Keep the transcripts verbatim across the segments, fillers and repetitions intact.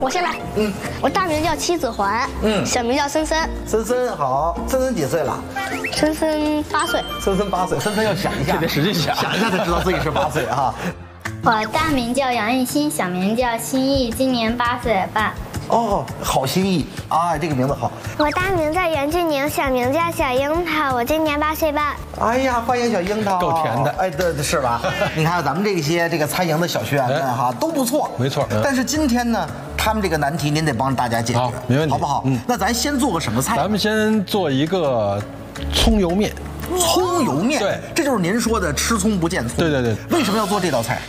我先来，嗯，我大名叫戚子环，嗯，小名叫森森。 森森好，森森几岁了？ 森森八岁。 森森八岁，森森要想一下， 得使劲想， 想一下才知道自己是八岁哈。 我大名叫杨艺兴，小名叫新意，今年八岁半。 哦，好心意啊，这个名字好。 我大名叫袁俊宁，小名叫小樱桃，我今年八岁半。 哎呀，欢迎小樱桃， 够甜的。 哎，对对是吧？你看咱们这些这个参营的小学员们哈都不错， 没错。 但是今天呢，他们这个难题您得帮大家解决， 好，没问题， 好不好？嗯，那咱先做个什么菜？ 咱们先做一个葱油面。 葱油面， 对， 这就是您说的吃葱不见葱。 对对对。 为什么要做这道菜？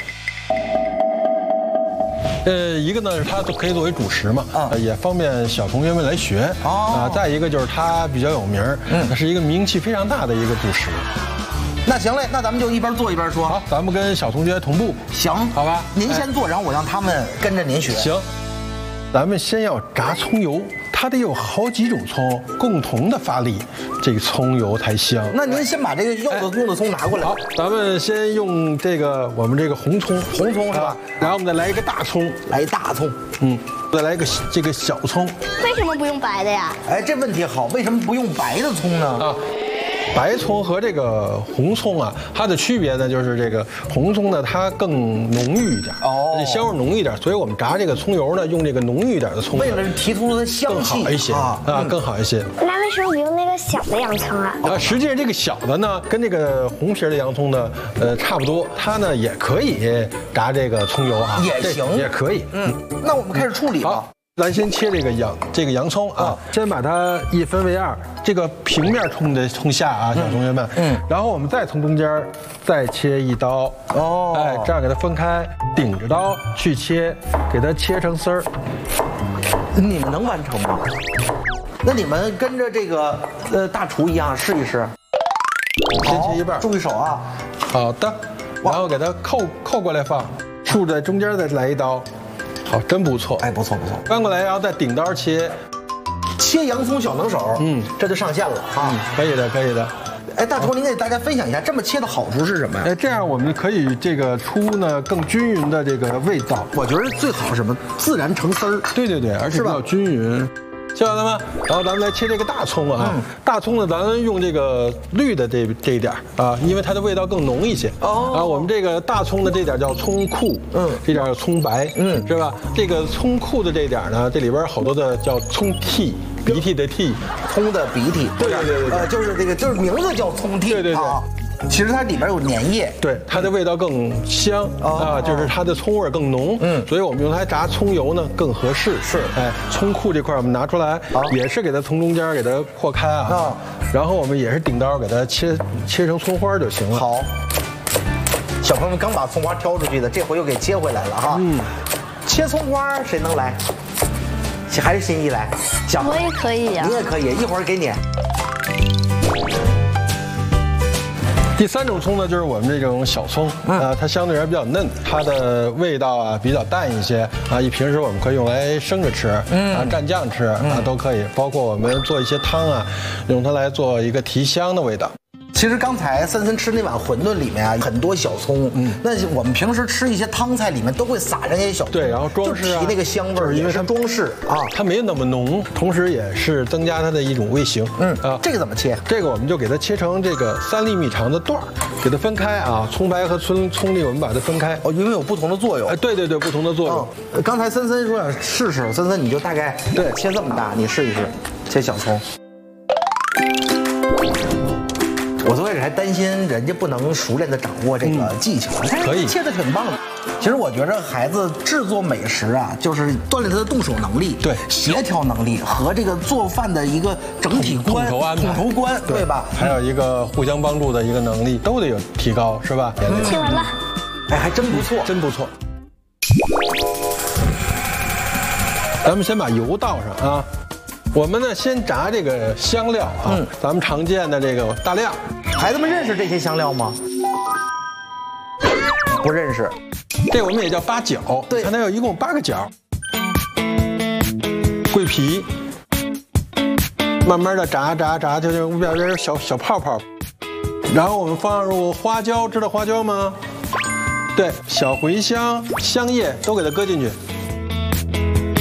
呃，一个呢是它可以作为主食嘛， 嗯， 也方便小同学们来学啊。再一个就是它比较有名儿，嗯，它是一个名气非常大的一个主食。 那行嘞，那咱们就一边做一边说。 好，咱们跟小同学同步。 行， 好吧。 您先做，然后我让他们跟着您学。 行，咱们先要炸葱油。它得有好几种葱共同的发力，这个葱油才香。 那您先把这个要的用的葱拿过来。 好，咱们先用这个我们这个红葱， 红葱是吧？ 然后我们再来一个大葱， 来大葱， 嗯，再来一个这个小葱。 为什么不用白的呀？ 哎，这问题好，为什么不用白的葱呢？啊。 白葱和这个红葱啊，它的区别呢，就是这个红葱呢，它更浓郁一点，哦，这香味浓一点，所以我们炸这个葱油呢，用这个浓郁一点的葱， 为了提出它的香气更好一些啊，啊，更好一些。 那为什么不用那个小的洋葱啊？ 啊，实际上这个小的呢，跟这个红皮的洋葱呢，呃，差不多，它呢也可以炸这个葱油啊， 也行， 也可以。 嗯，那我们开始处理吧。 咱先切这个洋这个洋葱啊，先把它一分为二，这个平面冲的冲下啊，小同学们，嗯，然后我们再从中间再切一刀，哦，哎，这样给它分开，顶着刀去切，给它切成丝儿。 你们能完成吗？那你们跟着这个呃大厨一样试一试。 先切一半， 注意手啊。 好的，然后给它扣扣过来放，竖在中间再来一刀。好，真不错， 哎，不错不错， 翻过来，然后再顶刀切， 切洋葱小能手，嗯，这就上线了啊， 可以的，可以的。 哎，大厨，您给大家分享一下，这么切的好处是什么呀？ 哎，这样我们可以这个出呢更均匀的这个味道。 我觉得最好什么自然成丝儿， 对对对，而且比较均匀。切完了吗？然后咱们来切这个大葱啊，嗯、大葱呢，咱们用这个绿的这这一点啊，因为它的味道更浓一些。哦，然后我们这个大葱的这点叫葱库，嗯，这点叫葱白，嗯，是吧？这个葱库的这点呢，这里边好多的叫葱蒂，鼻涕的涕， 葱的鼻涕， 对对对对， 呃，就是这个，就是名字叫葱蒂， 对对对。 其实它里边有粘液， 对，它的味道更香啊，就是它的葱味更浓，嗯，所以我们用它炸葱油呢更合适。 是， 哎，葱库这块我们拿出来，也是给它从中间给它破开啊，然后我们也是顶刀给它切切成葱花就行了。 好，小朋友们刚把葱花挑出去的，这回又给切回来了哈。嗯，切葱花谁能来？还是心意来？小我也可以呀， 你也可以，一会儿给你。 第三种葱呢，就是我们这种小葱，啊，它相对来比较嫩，它的味道啊比较淡一些啊。一平时我们可以用来生着吃，啊，蘸酱吃啊都可以。包括我们做一些汤啊，用它来做一个提香的味道。 其实刚才森森吃那碗馄饨里面啊，很多小葱。嗯，那我们平时吃一些汤菜里面都会撒上一些小葱， 对，然后装饰啊， 提那个香味儿，因为它装饰啊， 它没有那么浓，同时也是增加它的一种味型。 嗯啊，这个怎么切？ 这个我们就给它切成这个三厘米长的段儿，给它分开啊。葱白和葱葱粒我们把它分开， 哦，因为有不同的作用。 哎，对对对，不同的作用。 嗯，刚才森森说想试试，森森你就大概对切这么大，你试一试，切小葱。我最开始还担心人家不能熟练的掌握这个技巧， 可以切的挺棒的。其实我觉着孩子制作美食啊，就是锻炼他的动手能力、 对协调能力和这个做饭的一个整体观、 统筹安排、 统筹观，对吧？ 还有一个互相帮助的一个能力，都得有提高，是吧？ 切完了， 哎，还真不错， 真不错。咱们先把油倒上啊。我们呢，先炸这个香料啊，嗯、咱们常见的这个大料。 孩子们认识这些香料吗？不认识。 这我们也叫八角，对，它有一共八个角。桂皮，慢慢的炸炸炸，就是外边有小小泡泡。然后我们放入花椒，知道花椒吗？对，小茴香、香叶都给它搁进去。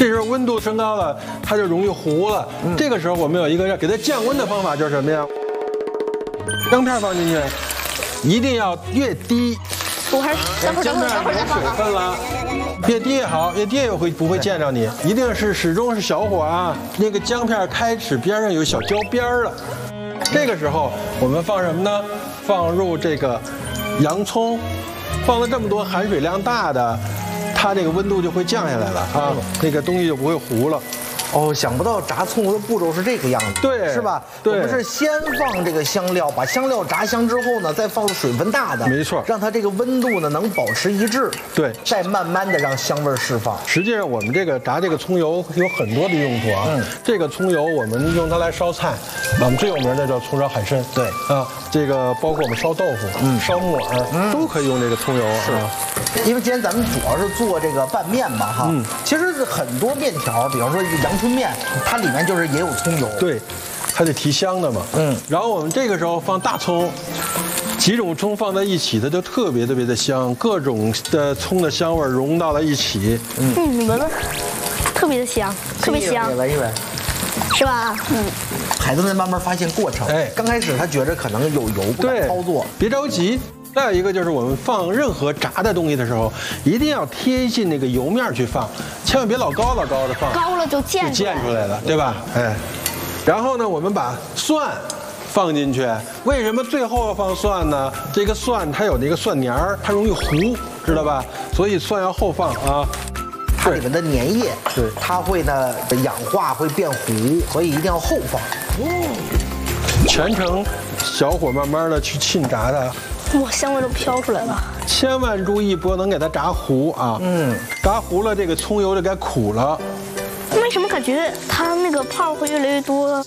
这时候温度升高了，它就容易糊了。嗯、这个时候我们有一个要给它降温的方法，就是什么呀？姜片放进去，一定要越低。 我还是等会儿姜片有水分了，越低越好，越低也会不会溅着你。一定是始终是小火啊，那个姜片开始边上有小焦边了。这个时候我们放什么呢？放入这个洋葱，放了这么多含水量大的。它这个温度就会降下来了啊，那个东西就不会糊了。 哦，想不到炸葱油的步骤是这个样子， 对， 是吧？ 对， 我们是先放这个香料，把香料炸香之后呢，再放入水分大的， 没错， 让它这个温度呢能保持一致。 对， 再慢慢的让香味释放。 实际上，我们这个炸这个葱油有很多的用途啊。嗯，这个葱油我们用它来烧菜，我们最有名的叫葱烧海参。 对啊，这个包括我们烧豆腐、嗯、烧木耳，嗯、都可以用这个葱油。 是啊。因为今天咱们主要是做这个拌面嘛，哈，嗯、其实很多面条，比方说阳春面，它里面就是也有葱油， 对，它得提香的嘛，嗯。然后我们这个时候放大葱，几种葱放在一起，它就特别特别的香，各种的葱的香味融到了一起， 嗯，嗯，你闻闻，特别的香，特别香， 闻一闻， 是吧？嗯。 孩子们慢慢发现过程，哎，刚开始他觉得可能有油不敢操作， 别着急。再有一个就是我们放任何炸的东西的时候，一定要贴近那个油面去放，千万别老高老高的放， 高了就溅就溅出来了，对吧？哎，然后呢，我们把蒜放进去，为什么最后要放蒜呢？这个蒜它有那个蒜黏儿，它容易糊，知道吧？所以蒜要后放啊。 它里面的粘液， 对， 它会呢氧化，会变糊，所以一定要后放。 全程小火慢慢的去沁炸它。 哇，香味都飘出来了！ 千万注意不能给它炸糊啊！嗯，炸糊了，这个葱油就该苦了。 为什么感觉它那个泡会越来越多？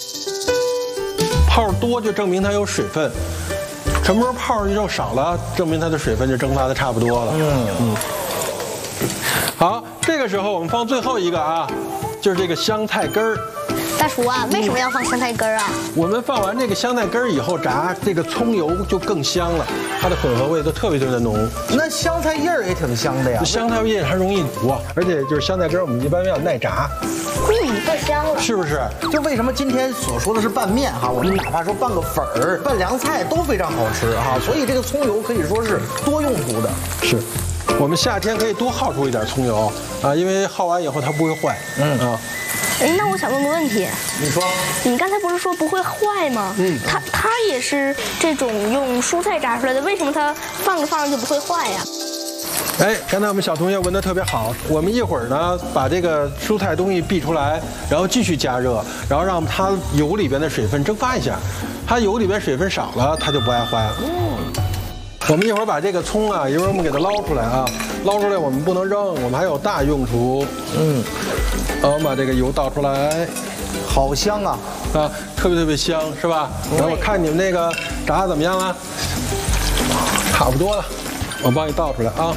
泡多就证明它有水分，什么时候泡又少了，证明它的水分就蒸发的差不多了。嗯嗯。好，这个时候我们放最后一个啊，就是这个香菜根儿。 大厨啊，为什么要放香菜根儿啊？ 我们放完这个香菜根儿以后炸，这个葱油就更香了，它的混合味都特别特别的浓。 那香菜叶儿也挺香的呀。 香菜叶它容易糊啊，而且就是香菜根儿，我们一般要耐炸。 嗯，更香了， 是不是？ 就为什么今天所说的是拌面哈，我们哪怕说拌个粉儿、拌凉菜都非常好吃哈。所以这个葱油可以说是多用途的。 是。我们夏天可以多耗出一点葱油啊，因为耗完以后它不会坏。嗯啊。 哎，那我想问个问题。 你说。 你刚才不是说不会坏吗？嗯。它它也是这种用蔬菜炸出来的，为什么它放着放着就不会坏呀？ 哎，刚才我们小同学闻得特别好。我们一会儿呢，把这个蔬菜东西避出来，然后继续加热，然后让它油里边的水分蒸发一下。它油里边水分少了，它就不爱坏了。嗯。我们一会儿把这个葱啊，一会儿我们给它捞出来啊，捞出来我们不能扔，我们还有大用途。嗯，好，我们把这个油倒出来， 好香啊啊，特别特别香，是吧？然后我看你们那个炸的怎么样了？差不多了，我帮你倒出来啊。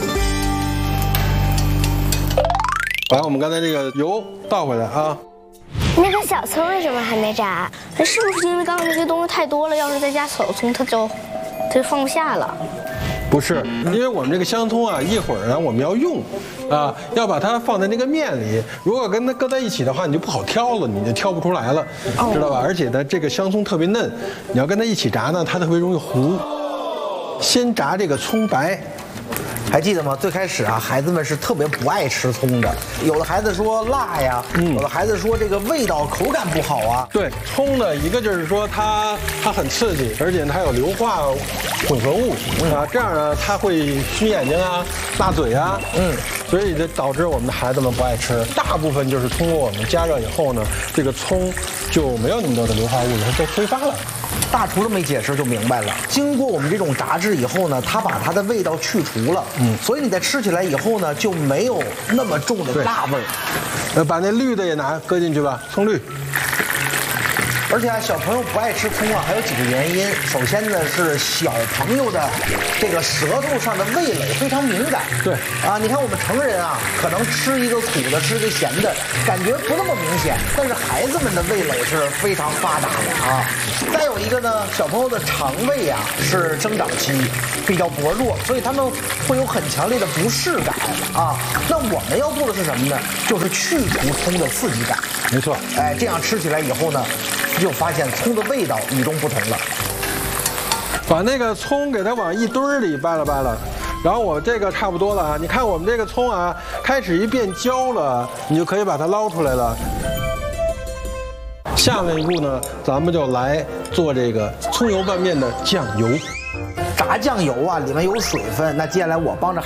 把我们刚才这个油倒回来啊。 那个小葱为什么还没炸？ 是不是因为刚刚那些东西太多了？要是再加小葱，它就。它就放不下了， 不是，因为我们这个香葱啊，一会儿呢我们要用，啊，要把它放在那个面里。如果跟它搁在一起的话，你就不好挑了，你就挑不出来了，知道吧？而且呢，这个香葱特别嫩，你要跟它一起炸呢，它特别容易糊。先炸这个葱白。 还记得吗？最开始啊，孩子们是特别不爱吃葱的。有的孩子说辣呀，嗯，有的孩子说这个味道口感不好啊。 对，葱呢，一个就是说它它很刺激，而且它有硫化混合物啊，这样呢它会熏眼睛啊、辣嘴啊，嗯，所以就导致我们的孩子们不爱吃。大部分就是通过我们加热以后呢，这个葱就没有那么多的硫化物，它就挥发了。 大厨这么一解释就明白了。经过我们这种炸制以后呢，它把它的味道去除了，嗯，所以你在吃起来以后呢，就没有那么重的辣味儿。 呃，把那绿的也拿搁进去吧，葱绿。 而且啊，小朋友不爱吃葱啊，还有几个原因。首先呢，是小朋友的这个舌头上的味蕾非常敏感。 对啊，你看我们成人啊，可能吃一个苦的，吃一个咸的，感觉不那么明显。但是孩子们的味蕾是非常发达的啊。再有一个呢，小朋友的肠胃啊是增长期，比较薄弱，所以他们会有很强烈的不适感啊。那我们要做的是什么呢？就是去除葱的刺激感。 没错， 哎，这样吃起来以后呢，就发现葱的味道与众不同了。 把那个葱给它往一堆儿里掰了掰了，然后我这个差不多了啊。你看我们这个葱啊，开始一变焦了，你就可以把它捞出来了。下面一步呢，咱们就来做这个葱油拌面的酱油。 炸酱油啊，里面有水分，那接下来我帮着